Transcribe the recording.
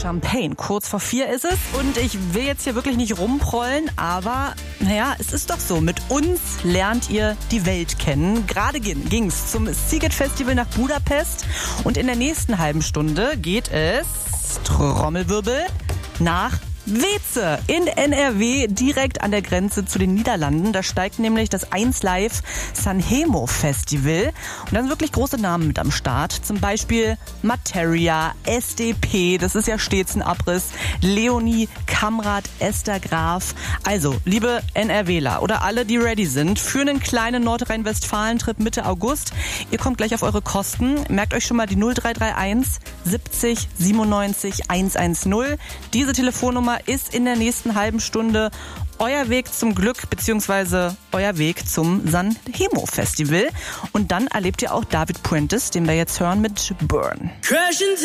Champagne. Kurz vor 4 ist es und ich will jetzt hier wirklich nicht rumprollen, aber naja, es ist doch so. Mit uns lernt ihr die Welt kennen. Gerade ging's zum Sziget Festival nach Budapest und in der nächsten halben Stunde geht es, Trommelwirbel, nach Weeze in NRW, direkt an der Grenze zu den Niederlanden. Da steigt nämlich das 1Live Sanremo Festival. Und da sind wirklich große Namen mit am Start. Zum Beispiel Materia, SDP, das ist ja stets ein Abriss, Leonie, Kamrat, Esther Graf. Also, liebe NRWler oder alle, die ready sind, für einen kleinen Nordrhein-Westfalen-Trip Mitte August. Ihr kommt gleich auf eure Kosten. Merkt euch schon mal die 0331 70 97 110. Diese Telefonnummer ist in der nächsten halben Stunde euer Weg zum Glück bzw. euer Weg zum Sanremo Festival. Und dann erlebt ihr auch David Puentes, den wir jetzt hören mit Burn.